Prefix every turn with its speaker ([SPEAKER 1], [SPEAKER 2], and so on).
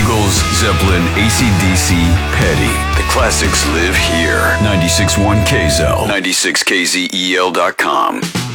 [SPEAKER 1] Eagles, Zeppelin, AC/DC, Petty. The classics live here. 96.1 KZEL, 96KZEL.com.